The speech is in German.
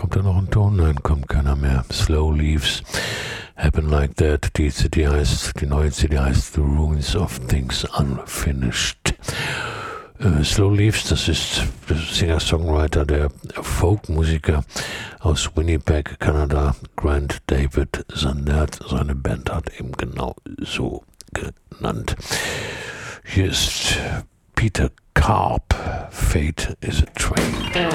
Kommt da noch ein Ton? Nein, kommt keiner mehr. Slow Leaves Happen Like That. Die neue CD heißt The Ruins of Things Unfinished. Slow Leaves, das ist der Singer-Songwriter, der Folkmusiker aus Winnipeg, Kanada, Grant David Sandert. Seine Band hat eben genau so genannt. Hier ist Peter Karp, Fate is a Train.